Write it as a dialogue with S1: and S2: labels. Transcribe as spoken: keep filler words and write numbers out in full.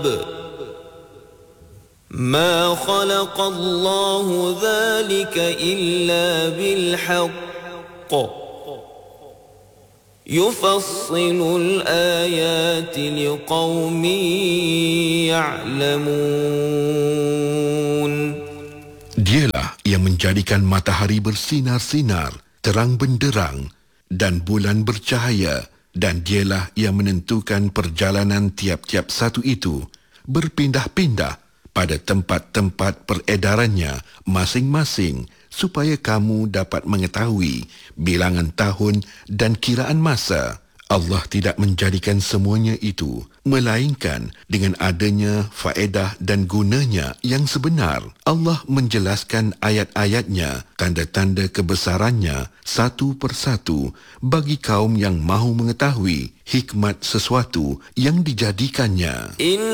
S1: ما خلق الله ذلك إلا بالحق يفصل الآيات لقوم يعلمون.
S2: Dialah yang menjadikan matahari bersinar-sinar, terang benderang dan bulan bercahaya, dan dialah yang menentukan perjalanan tiap-tiap satu itu berpindah-pindah pada tempat-tempat peredarannya masing-masing supaya kamu dapat mengetahui bilangan tahun dan kiraan masa. Allah tidak menjadikan semuanya itu melainkan dengan adanya faedah dan gunanya yang sebenar. Allah menjelaskan ayat-ayatnya, tanda-tanda kebesarannya satu persatu bagi kaum yang mahu mengetahui hikmat sesuatu yang dijadikannya.